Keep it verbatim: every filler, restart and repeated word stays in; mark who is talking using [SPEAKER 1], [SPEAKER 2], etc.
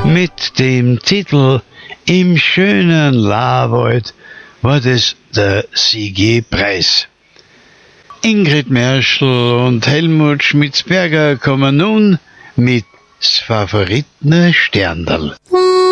[SPEAKER 1] Mit dem Titel Im schönen Laarwald war das der Sigi-Preis. Ingrid Merschel und Helmut Schmitzberger kommen nun mit "'S Favoriten Sterndal".